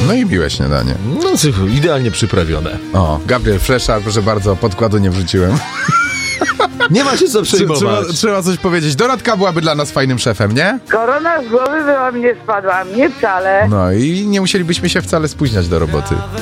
No i miłe śniadanie. No, idealnie przyprawione. O, Gabriel Fleszar, proszę bardzo, podkładu nie wrzuciłem. Nie ma się co przejmować. Trzeba coś powiedzieć. Dorotka byłaby dla nas fajnym szefem, nie? Korona z głowy by wam nie spadła, mnie wcale. No i nie musielibyśmy się wcale spóźniać do roboty.